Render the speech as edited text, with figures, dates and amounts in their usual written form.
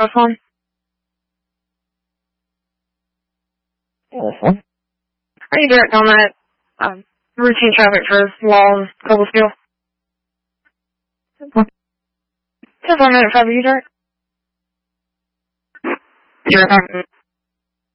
Northwest one. Yes. Are you direct on that routine traffic for Law and Cobblesteel? 10-4 minute 5, are you direct? You're